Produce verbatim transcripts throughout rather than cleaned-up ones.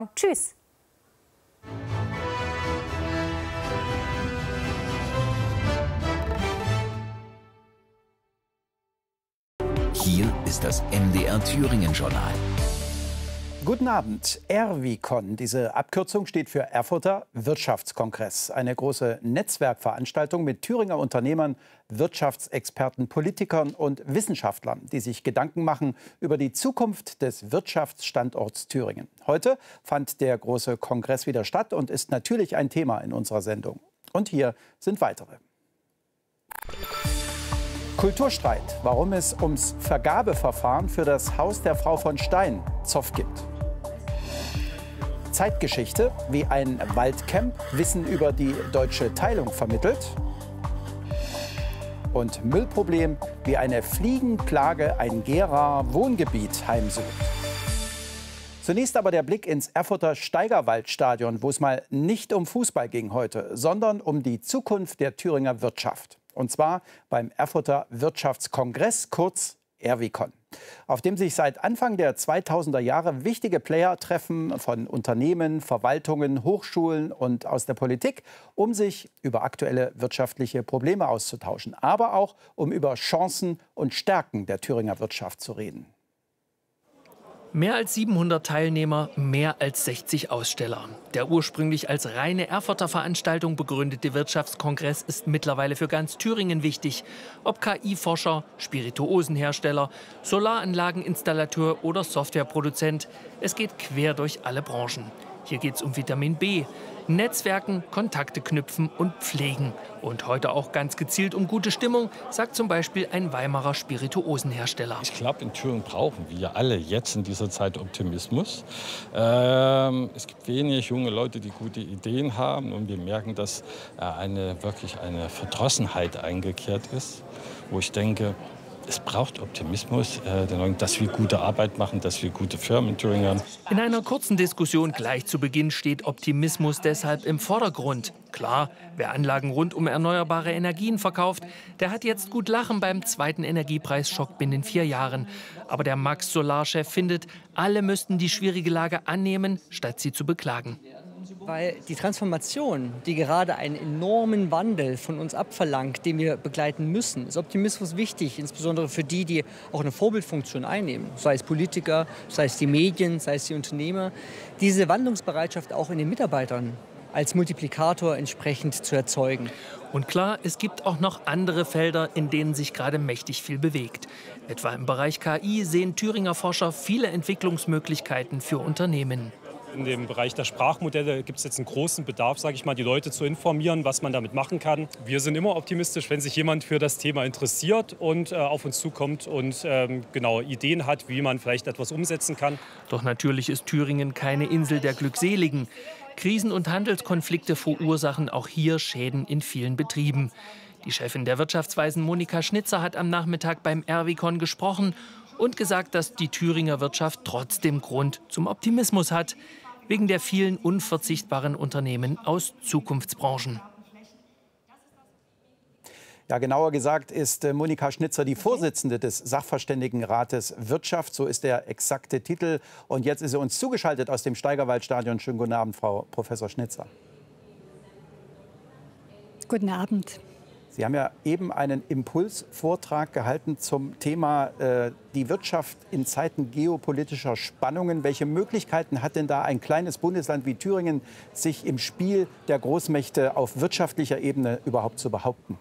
Tschüss. Hier ist das M D R Thüringen-Journal. Guten Abend. ERWICON, diese Abkürzung steht für Erfurter Wirtschaftskongress. Eine große Netzwerkveranstaltung mit Thüringer Unternehmern, Wirtschaftsexperten, Politikern und Wissenschaftlern, die sich Gedanken machen über die Zukunft des Wirtschaftsstandorts Thüringen. Heute fand der große Kongress wieder statt und ist natürlich ein Thema in unserer Sendung. Und hier sind weitere. Kulturstreit, warum es ums Vergabeverfahren für das Haus der Frau von Stein Zoff gibt. Zeitgeschichte, wie ein Waldcamp Wissen über die deutsche Teilung vermittelt. Und Müllproblem, wie eine Fliegenplage ein Geraer Wohngebiet heimsucht. Zunächst aber der Blick ins Erfurter Steigerwaldstadion, wo es mal nicht um Fußball ging heute, sondern um die Zukunft der Thüringer Wirtschaft. Und zwar beim Erfurter Wirtschaftskongress, kurz ERWICON, auf dem sich seit Anfang der zweitausender Jahre wichtige Player treffen von Unternehmen, Verwaltungen, Hochschulen und aus der Politik, um sich über aktuelle wirtschaftliche Probleme auszutauschen, aber auch um über Chancen und Stärken der Thüringer Wirtschaft zu reden. Mehr als siebenhundert Teilnehmer, mehr als sechzig Aussteller. Der ursprünglich als reine Erfurter Veranstaltung begründete Wirtschaftskongress ist mittlerweile für ganz Thüringen wichtig. Ob K I-Forscher, Spirituosenhersteller, Solaranlageninstallateur oder Softwareproduzent. Es geht quer durch alle Branchen. Hier geht es um Vitamin B, Netzwerken, Kontakte knüpfen und pflegen. Und heute auch ganz gezielt um gute Stimmung, sagt zum Beispiel ein Weimarer Spirituosenhersteller. Ich glaube, in Thüringen brauchen wir alle jetzt in dieser Zeit Optimismus. Ähm, es gibt wenig junge Leute, die gute Ideen haben. Und wir merken, dass äh, eine, wirklich eine Verdrossenheit eingekehrt ist, wo ich denke, es braucht Optimismus, äh, dass wir gute Arbeit machen, dass wir gute Firmen in Thüringen haben. In einer kurzen Diskussion gleich zu Beginn steht Optimismus deshalb im Vordergrund. Klar, wer Anlagen rund um erneuerbare Energien verkauft, der hat jetzt gut lachen beim zweiten Energiepreisschock binnen vier Jahren. Aber der Max Solar-Chef findet, alle müssten die schwierige Lage annehmen, statt sie zu beklagen. Weil die Transformation, die gerade einen enormen Wandel von uns abverlangt, den wir begleiten müssen, ist Optimismus wichtig, insbesondere für die, die auch eine Vorbildfunktion einnehmen, sei es Politiker, sei es die Medien, sei es die Unternehmer, diese Wandlungsbereitschaft auch in den Mitarbeitern als Multiplikator entsprechend zu erzeugen. Und klar, es gibt auch noch andere Felder, in denen sich gerade mächtig viel bewegt. Etwa im Bereich K I sehen Thüringer Forscher viele Entwicklungsmöglichkeiten für Unternehmen. In dem Bereich der Sprachmodelle gibt es jetzt einen großen Bedarf, sage ich mal, die Leute zu informieren, was man damit machen kann. Wir sind immer optimistisch, wenn sich jemand für das Thema interessiert und äh, auf uns zukommt und ähm, genau Ideen hat, wie man vielleicht etwas umsetzen kann. Doch natürlich ist Thüringen keine Insel der Glückseligen. Krisen und Handelskonflikte verursachen auch hier Schäden in vielen Betrieben. Die Chefin der Wirtschaftsweisen Monika Schnitzer hat am Nachmittag beim ERWICON gesprochen und gesagt, dass die Thüringer Wirtschaft trotzdem Grund zum Optimismus hat, wegen der vielen unverzichtbaren Unternehmen aus Zukunftsbranchen. Ja, genauer gesagt ist äh, Monika Schnitzer die Vorsitzende des Sachverständigenrates Wirtschaft. So ist der exakte Titel. Und jetzt ist sie uns zugeschaltet aus dem Steigerwaldstadion. Schönen guten Abend, Frau Professor Schnitzer. Guten Abend. Sie haben ja eben einen Impulsvortrag gehalten zum Thema äh, die Wirtschaft in Zeiten geopolitischer Spannungen. Welche Möglichkeiten hat denn da ein kleines Bundesland wie Thüringen, sich im Spiel der Großmächte auf wirtschaftlicher Ebene überhaupt zu behaupten?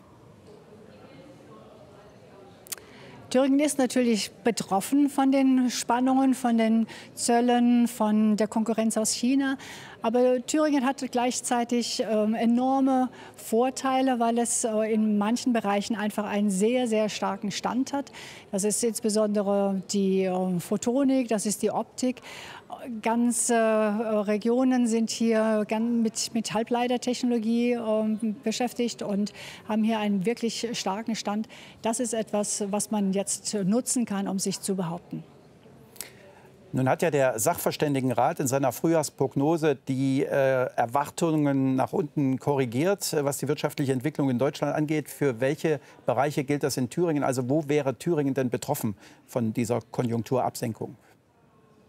Thüringen ist natürlich betroffen von den Spannungen, von den Zöllen, von der Konkurrenz aus China. Aber Thüringen hat gleichzeitig äh, enorme Vorteile, weil es äh, in manchen Bereichen einfach einen sehr, sehr starken Stand hat. Das ist insbesondere die äh, Photonik, das ist die Optik. Ganze äh, Regionen sind hier mit, mit Halbleitertechnologie äh, beschäftigt und haben hier einen wirklich starken Stand. Das ist etwas, was man jetzt nutzen kann, um sich zu behaupten. Nun hat ja der Sachverständigenrat in seiner Frühjahrsprognose die äh, Erwartungen nach unten korrigiert, was die wirtschaftliche Entwicklung in Deutschland angeht. Für welche Bereiche gilt das in Thüringen? Also wo wäre Thüringen denn betroffen von dieser Konjunkturabsenkung?